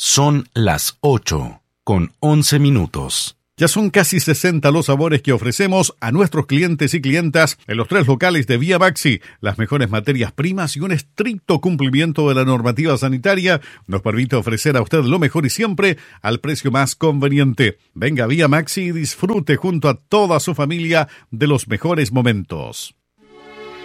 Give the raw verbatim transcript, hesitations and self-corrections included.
Son las ocho con once minutos. Ya son casi sesenta los sabores que ofrecemos a nuestros clientes y clientas en los tres locales de Vía Maxi. Las mejores materias primas y un estricto cumplimiento de la normativa sanitaria nos permite ofrecer a usted lo mejor y siempre al precio más conveniente. Venga a Vía Maxi y disfrute junto a toda su familia de los mejores momentos.